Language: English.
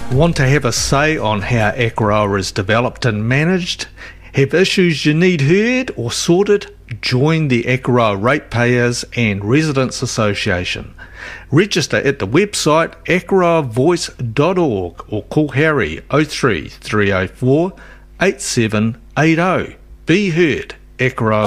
Want to have a say on how Akaroa is developed and managed? Have issues you need heard or sorted? Join the Akaroa Ratepayers and Residents Association. Register at the website akaroavoice.org or call Harry 03 304 8780. Be heard, Akaroa.